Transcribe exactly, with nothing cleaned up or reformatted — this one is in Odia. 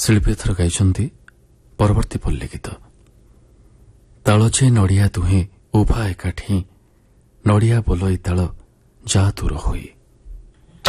ଶିଳ୍ପୀ ଏଥର ଗାଇଛନ୍ତି ପରବର୍ତ୍ତୀ ପଲ୍ଲୀ ଗୀତ। ତାଳଛେ ନଡ଼ିଆ ଦୁହେଁ ଉଭା ଏକାଠି, ନଡ଼ିଆ ବୋଲଇ ତାଳ ଯା ଦୂର ହୋଇ।